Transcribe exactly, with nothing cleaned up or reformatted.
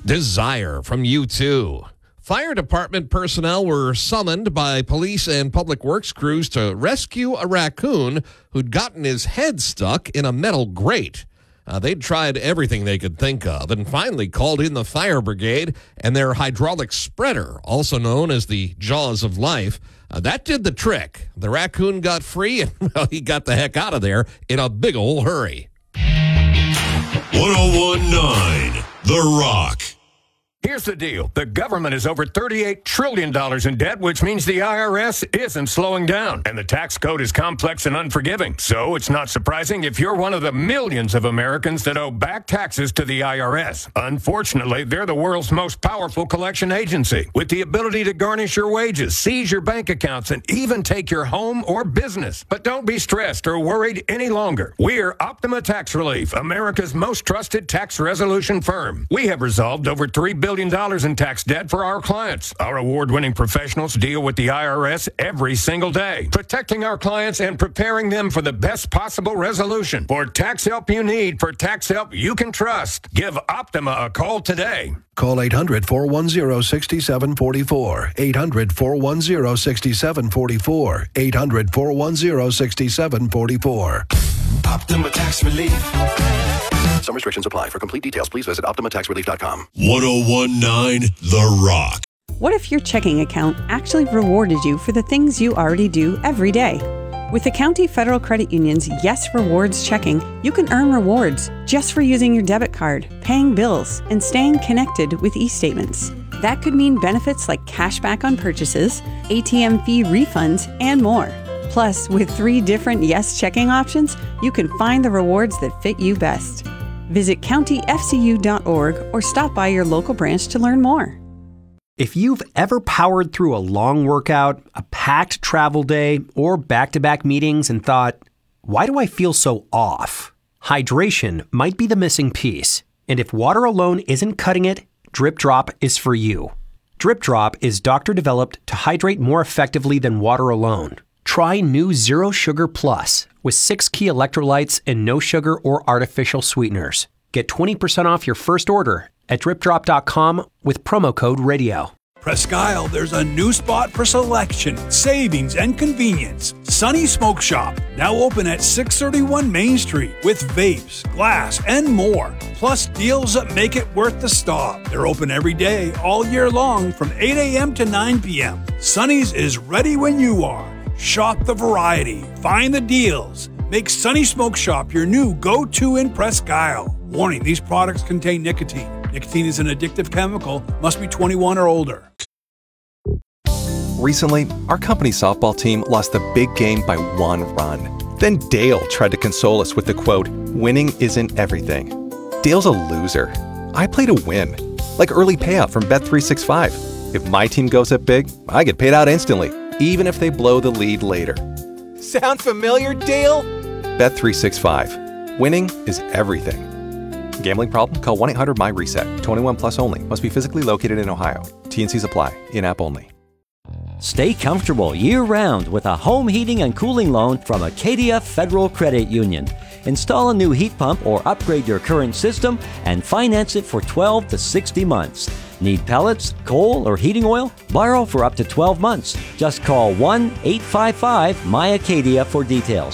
Desire from U two. Fire department personnel were summoned by police and public works crews to rescue a raccoon who'd gotten his head stuck in a metal grate. Uh, they'd tried everything they could think of and finally called in the fire brigade and their hydraulic spreader, also known as the Jaws of Life. Uh, that did the trick. The raccoon got free and well, he got the heck out of there in a big ol' hurry. one oh one point nine The Rock. Here's the deal. The government is over thirty-eight trillion dollars in debt, which means the I R S isn't slowing down. And the tax code is complex and unforgiving. So it's not surprising if you're one of the millions of Americans that owe back taxes to the I R S. Unfortunately, they're the world's most powerful collection agency, with the ability to garnish your wages, seize your bank accounts, and even take your home or business. But don't be stressed or worried any longer. We're Optima Tax Relief, America's most trusted tax resolution firm. We have resolved over three billion dollars in tax debt for our clients. Our award-winning professionals deal with the I R S every single day, protecting our clients and preparing them for the best possible resolution. For tax help you need, for tax help you can trust, give Optima a call today. Call eight hundred, four one zero, six seven four four. eight hundred, four one zero, six seven four four. eight hundred, four one zero, six seven four four. Optima Tax Relief. Some restrictions apply. For complete details, please visit optima tax relief dot com. one oh one point nine The Rock. What if your checking account actually rewarded you for the things you already do every day? With the County Federal Credit Union's Yes Rewards checking, you can earn rewards just for using your debit card, paying bills, and staying connected with e-statements. That could mean benefits like cash back on purchases, A T M fee refunds, and more. Plus, with three different Yes checking options, you can find the rewards that fit you best. Visit county f c u dot org or stop by your local branch to learn more. If you've ever powered through a long workout, a packed travel day, or back-to-back meetings and thought, why do I feel so off? Hydration might be the missing piece. And if water alone isn't cutting it, Drip Drop is for you. Drip Drop is doctor-developed to hydrate more effectively than water alone. Try new Zero Sugar Plus with six key electrolytes and no sugar or artificial sweeteners. Get twenty percent off your first order at drip drop dot com with promo code radio. Presque Isle, there's a new spot for selection, savings, and convenience. Sunny Smoke Shop, now open at six thirty-one Main Street with vapes, glass, and more. Plus deals that make it worth the stop. They're open every day, all year long, from eight a.m. to nine p.m. Sunny's is ready when you are. Shop the variety, find the deals. Make Sunny Smoke Shop your new go-to in Presque Isle. Warning, these products contain nicotine. Nicotine is an addictive chemical, must be twenty-one or older. Recently, our company's softball team lost the big game by one run. Then Dale tried to console us with the quote, "Winning isn't everything." Dale's a loser. I play to win. Like early payout from Bet three sixty-five. If my team goes up big, I get paid out instantly, even if they blow the lead later. Sound familiar, Dale? Bet three sixty-five. Winning is everything. Gambling problem? Call one eight hundred my reset. twenty-one plus only. Must be physically located in Ohio. T and C's apply. In-app only. Stay comfortable year-round with a home heating and cooling loan from Acadia Federal Credit Union. Install a new heat pump or upgrade your current system and finance it for twelve to sixty months. Need pellets, coal, or heating oil? Borrow for up to twelve months. Just call one eight five five my Acadia for details.